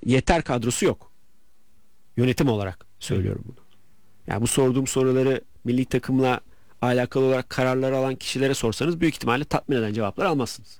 yeter kadrosu yok. Yönetim olarak söylüyorum bunu. Yani bu sorduğum soruları milli takımla alakalı olarak kararlar alan kişilere sorsanız büyük ihtimalle tatmin eden cevaplar almazsınız.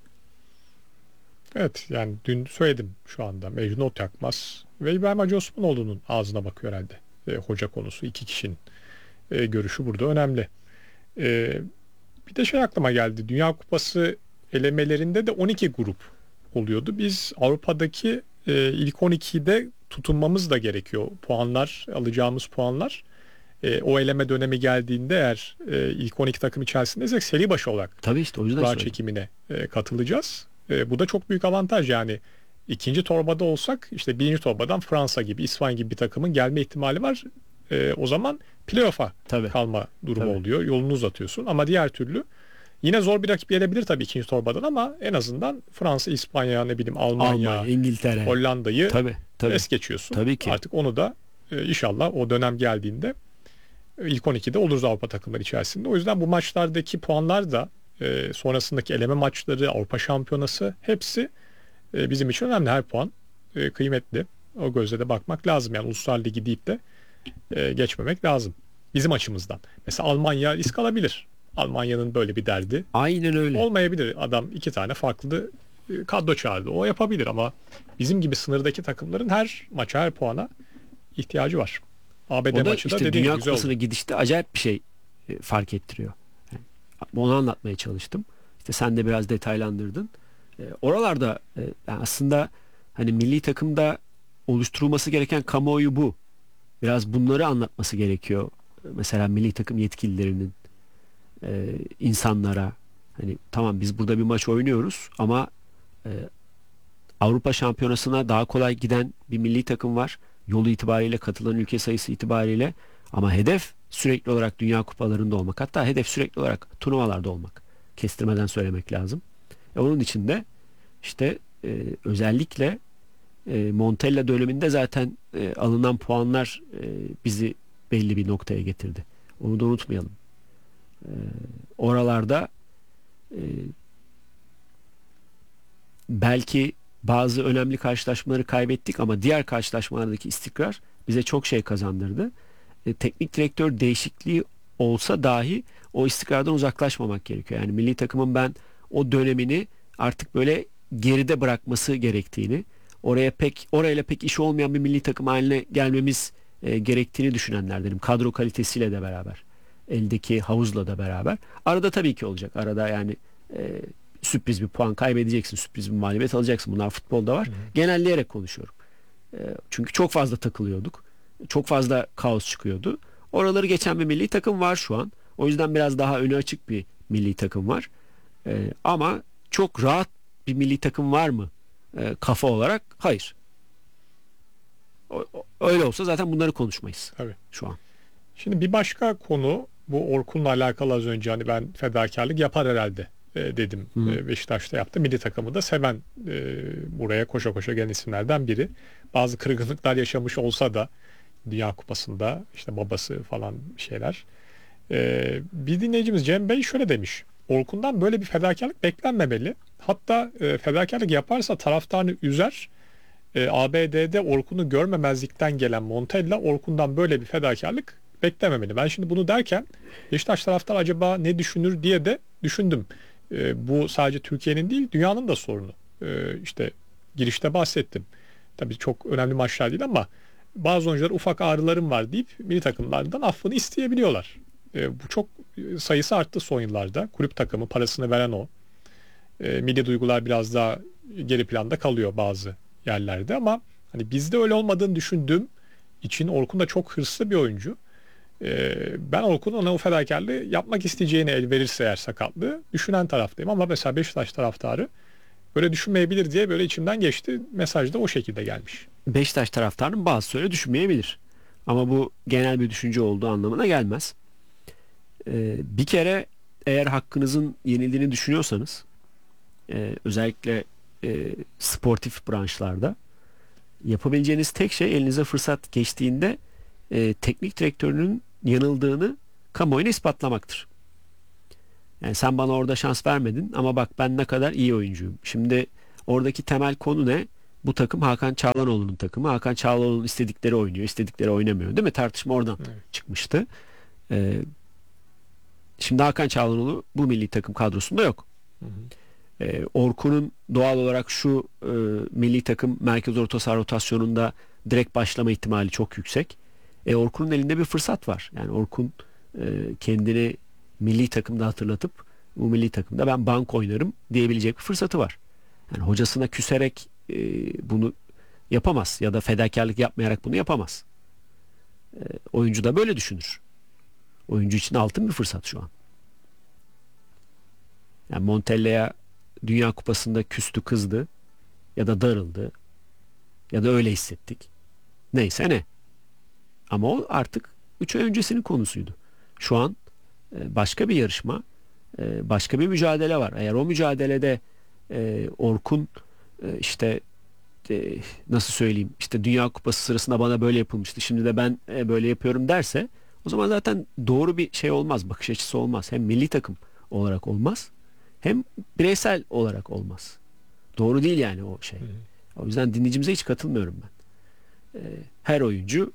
Evet, yani dün söyledim, şu anda Mecnun Otyakmaz ve İbrahim Hacı Osmanoğlu'nun ağzına bakıyor herhalde. Hoca konusu, iki kişinin görüşü burada önemli. E, Bir de şey aklıma geldi. Dünya Kupası elemelerinde de 12 grup oluyordu. Biz Avrupa'daki ilk 12'de tutunmamız da gerekiyor. Puanlar, alacağımız puanlar. O eleme dönemi geldiğinde eğer ilk 12 takım içerisindeysek seri başı olarak Tabii işte o yüzden kura söyledim. çekimine katılacağız. Bu da çok büyük avantaj yani. İkinci torbada olsak işte birinci torbadan Fransa gibi, İspanya gibi bir takımın gelme ihtimali var. O zaman playoff'a Tabii. kalma durumu Tabii. oluyor. Yolunu uzatıyorsun ama diğer türlü yine zor bir rakip gelebilir tabii ikinci torbadan ama en azından Fransa, İspanya, ne bileyim Almanya, Almanya, İngiltere. Hollanda'yı Tabii. Tabii. es geçiyorsun. Tabii ki. Artık onu da inşallah o dönem geldiğinde ilk 12'de oluruz Avrupa takımları içerisinde. O yüzden bu maçlardaki puanlar da sonrasındaki eleme maçları, Avrupa Şampiyonası hepsi bizim için önemli. Her puan kıymetli. O gözle de bakmak lazım. Yani Uluslar Ligi deyip de geçmemek lazım. Bizim açımızdan. Mesela Almanya risk alabilir. Almanya'nın böyle bir derdi Aynen öyle. olmayabilir. Adam iki tane farklı kadro çağırdı. O yapabilir ama bizim gibi sınırdaki takımların her maça, her puana ihtiyacı var. ABD O da maçı da işte dediğim Dünya gibi güzel oldu. Kupası'na gidişte acayip bir şey fark ettiriyor. Yani onu anlatmaya çalıştım. İşte sen de biraz detaylandırdın. Oralarda yani aslında hani milli takımda oluşturulması gereken kamuoyu bu. Biraz bunları anlatması gerekiyor. Mesela milli takım yetkililerinin insanlara hani tamam biz burada bir maç oynuyoruz ama e, Avrupa Şampiyonası'na daha kolay giden bir milli takım var. Yolu itibariyle katılan ülke sayısı itibariyle ama hedef sürekli olarak Dünya Kupalarında olmak. Hatta hedef sürekli olarak turnuvalarda olmak. Kestirmeden söylemek lazım. Onun için de işte özellikle Montella döneminde zaten alınan puanlar bizi belli bir noktaya getirdi. Onu da unutmayalım. Oralarda e, belki bazı önemli karşılaşmaları kaybettik ama diğer karşılaşmalardaki istikrar bize çok şey kazandırdı. Teknik direktör değişikliği olsa dahi o istikrardan uzaklaşmamak gerekiyor. Yani milli takımın ben o dönemini artık böyle geride bırakması gerektiğini, orayla pek iş olmayan bir milli takım haline gelmemiz gerektiğini düşünenlerdenim. Kadro kalitesiyle de beraber, eldeki havuzla da beraber. Arada tabii ki olacak. Arada yani sürpriz bir puan kaybedeceksin, sürpriz bir mağlubiyet alacaksın. Bunlar futbolda var. Genelleyerek konuşuyorum. Çünkü çok fazla takılıyorduk. Çok fazla kaos çıkıyordu. Oraları geçen bir milli takım var şu an. O yüzden biraz daha önü açık bir milli takım var. Ama çok rahat bir milli takım var mı? Kafa olarak hayır. Öyle olsa zaten bunları konuşmayız. Tabii. Şu an. Şimdi bir başka konu, bu Orkun'la alakalı az önce hani ben fedakarlık yapar herhalde dedim. Beşiktaş'ta yaptı. Milli takımı da seven, buraya koşa koşa gelen isimlerden biri. Bazı kırgınlıklar yaşamış olsa da Dünya Kupası'nda işte babası falan şeyler. Bir dinleyicimiz Cem Bey şöyle demiş. Orkun'dan böyle bir fedakarlık beklenmemeli. Hatta fedakarlık yaparsa taraftarını üzer. ABD'de Orkun'u görmemezlikten gelen Montella Orkun'dan böyle bir fedakarlık beklememeli. Ben şimdi bunu derken Beşiktaş taraftar acaba ne düşünür diye de düşündüm. Bu sadece Türkiye'nin değil, dünyanın da sorunu. İşte girişte bahsettim. Tabii çok önemli maçlar değil ama bazı oyuncular ufak ağrılarım var deyip milli takımlardan affını isteyebiliyorlar. Bu çok sayısı arttı son yıllarda. Kulüp takımı parasını veren o. Milli duygular biraz daha geri planda kalıyor bazı yerlerde ama hani bizde öyle olmadığını düşündüğüm için Orkun da çok hırslı bir oyuncu. Ben Orkun'un ona o fedakarlığı yapmak isteyeceğine el verirse eğer sakatlığı düşünen taraftayım ama mesela Beşiktaş taraftarı böyle düşünmeyebilir diye böyle içimden geçti. Mesaj da o şekilde gelmiş. Beşiktaş taraftarının bazısı öyle düşünmeyebilir. Ama bu genel bir düşünce olduğu anlamına gelmez. Bir kere eğer hakkınızın yenildiğini düşünüyorsanız özellikle sportif branşlarda yapabileceğiniz tek şey elinize fırsat geçtiğinde teknik direktörünün yanıldığını kamuoyuna ispatlamaktır. Yani sen bana orada şans vermedin ama bak ben ne kadar iyi oyuncuyum. Şimdi oradaki temel konu ne? Bu takım Hakan Çağlanoğlu'nun takımı. Hakan Çağlanoğlu'nun istedikleri oynuyor, istedikleri oynamıyor, değil mi? Tartışma oradan çıkmıştı. Şimdi Hakan Çağlanoğlu bu milli takım kadrosunda yok. Orkun'un doğal olarak şu milli takım merkez orta saha rotasyonunda direkt başlama ihtimali çok yüksek. Orkun'un elinde bir fırsat var. Yani Orkun kendini milli takımda hatırlatıp bu milli takımda ben bank oynarım diyebilecek bir fırsatı var. Yani hocasına küserek bunu yapamaz ya da fedakarlık yapmayarak bunu yapamaz. Oyuncu da böyle düşünür. Oyuncu için altın bir fırsat şu an. Yani Montella'ya Dünya Kupası'nda küstü, kızdı ya da darıldı ya da öyle hissettik. Neyse ne. Ama o artık 3 ay öncesinin konusuydu. Şu an başka bir yarışma, başka bir mücadele var. Eğer o mücadelede Orkun işte nasıl söyleyeyim, işte Dünya Kupası sırasında bana böyle yapılmıştı, şimdi de ben böyle yapıyorum derse, o zaman zaten doğru bir şey olmaz, bakış açısı olmaz. Hem milli takım olarak olmaz, hem bireysel olarak olmaz. Doğru değil yani o şey. O yüzden dinleyicimize hiç katılmıyorum ben. Her oyuncu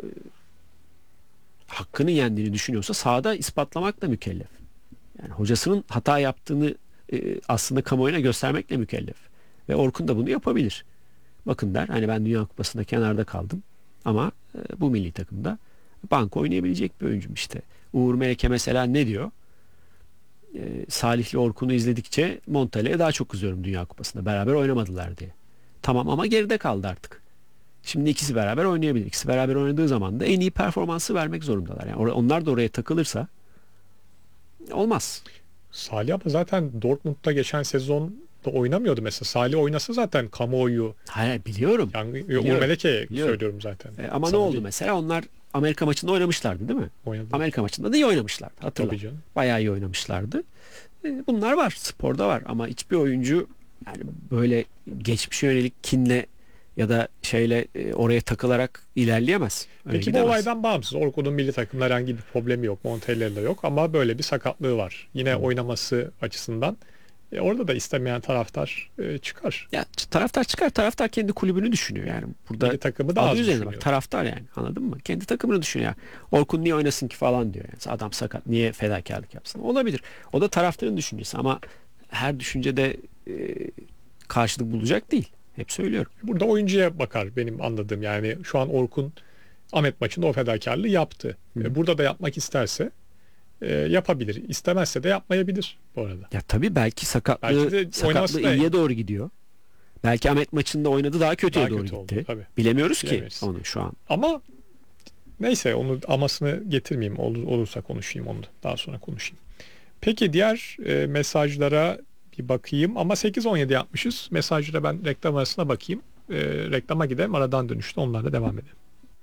hakkını yendiğini düşünüyorsa sahada ispatlamakla mükellef. Yani hocasının hata yaptığını aslında kamuoyuna göstermekle mükellef. Ve Orkun da bunu yapabilir. Bakın der, hani ben Dünya Kupası'nda kenarda kaldım ama bu milli takımda banko oynayabilecek bir oyuncum işte. Uğur Meleke mesela ne diyor? Salih'le Orkun'u izledikçe Montella'ya daha çok kızıyorum Dünya Kupası'nda. Beraber oynamadılar diye. Tamam ama geride kaldı artık. Şimdi ikisi beraber oynayabilir. İkisi beraber oynadığı zaman da en iyi performansı vermek zorundalar. Yani onlar da oraya takılırsa olmaz. Salih ama zaten Dortmund'da geçen sezon da oynamıyordu mesela. Salih oynasa zaten kamuoyu, Hayır, biliyorum. yani Biliyorum. Uğur Meleke Biliyorum. söylüyorum zaten. Ama ne Sana oldu değil. mesela? Onlar Amerika maçında oynamışlardı, değil mi? Oynadı. Amerika maçında da iyi oynamışlardı. Hatırla. Tabii canım. Bayağı iyi oynamışlardı. Bunlar var. Sporda var. Ama hiçbir oyuncu yani böyle geçmişe yönelik kinle ya da şeyle oraya takılarak ilerleyemez. Öyle Peki bu gidemez. olaydan bağımsız. Orkun'un milli takımda herhangi bir problemi yok. Montella'da yok ama böyle bir sakatlığı var. Yine oynaması açısından. Orada da istemeyen taraftar çıkar. Ya taraftar çıkar. Taraftar kendi kulübünü düşünüyor yani. Burada Milli takımı da adı az üzerine düşünüyor. bak. Taraftar yani. Anladın mı? Kendi takımını düşünüyor. Ya. Orkun niye oynasın ki falan diyor. Yani. Adam sakat. Niye fedakarlık yapsın? Olabilir. O da taraftarın düşüncesi ama her düşüncede karşılık bulacak değil. Hep söylüyorum. Burada oyuncuya bakar benim anladığım. Yani şu an Orkun Ahmet maçında o fedakarlığı yaptı. Burada da yapmak isterse yapabilir. İstemezse de yapmayabilir bu arada. Ya tabii belki Belki de oynaması sakatlığı da iyiye doğru gidiyor. Belki Ahmet maçında oynadı, daha kötüye Daha doğru kötü gitti. oldu, tabii. Bilemiyoruz Bilemeyiz. ki onu şu an. Ama neyse onu amasını getirmeyeyim. Olursa konuşayım onu da. Daha sonra konuşayım. Peki diğer mesajlara bir bakayım. Ama 8-17 yapmışız. Mesajlara ben reklam arasına bakayım. Reklama gidelim. Aradan dönüşte onlarla devam edelim.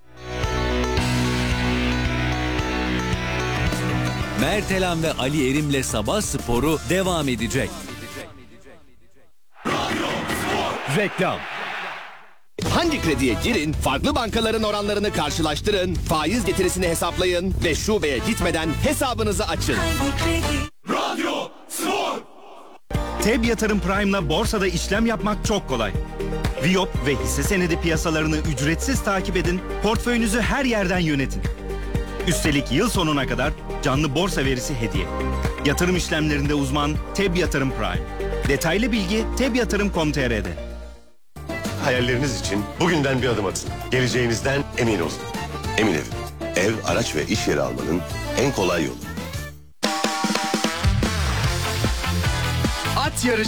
Mertelan ve Ali Erim'le Sabah Sporu devam edecek. Reklam. Hangi krediye girin, farklı bankaların oranlarını karşılaştırın, faiz getirisini hesaplayın ve şubeye gitmeden hesabınızı açın. TEB Yatırım Prime'la borsada işlem yapmak çok kolay. Viyop ve hisse senedi piyasalarını ücretsiz takip edin, portföyünüzü her yerden yönetin. Üstelik yıl sonuna kadar canlı borsa verisi hediye. Yatırım işlemlerinde uzman TEB Yatırım Prime. Detaylı bilgi tebyatırım.com.tr'de. Hayalleriniz için bugünden bir adım atın. Geleceğinizden emin olun. Emin Ev. Ev, araç ve iş yeri almanın en kolay yolu. At yarışı